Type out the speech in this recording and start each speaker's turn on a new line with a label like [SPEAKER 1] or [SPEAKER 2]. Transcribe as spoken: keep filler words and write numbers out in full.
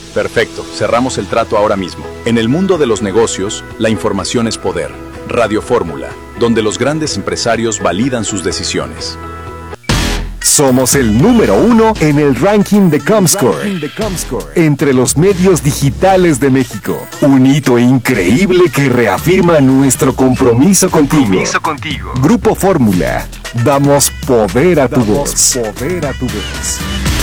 [SPEAKER 1] Perfecto, cerramos el trato ahora mismo. En el mundo de los negocios, la información es poder. Radio Fórmula, donde los grandes empresarios validan sus decisiones.
[SPEAKER 2] Somos el número uno en el ranking de Comscore, entre los medios digitales de México. Un hito increíble que reafirma nuestro compromiso contigo.
[SPEAKER 3] Compromiso contigo.
[SPEAKER 2] Grupo Fórmula, damos poder a tu voz. Poder a tu voz.